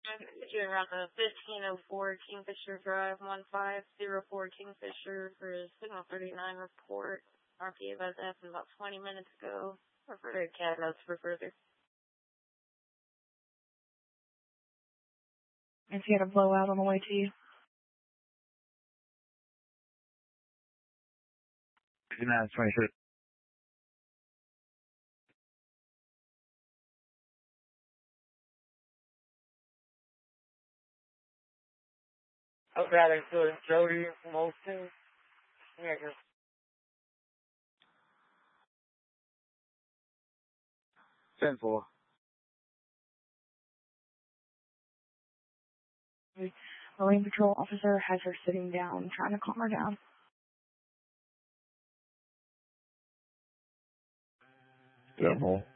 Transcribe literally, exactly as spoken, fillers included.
You're around the fifteen oh four Kingfisher Drive, one five zero four Kingfisher for a Signal thirty-nine report. R P A about that from about twenty minutes ago. Refer to C A D notes for further. If you had a blowout on the way to you. fifty-nine twenty-six. I'd rather do Jody from Olsen. Yeah, just ten four. Marine Patrol officer has her sitting down, trying to calm her down. ten four.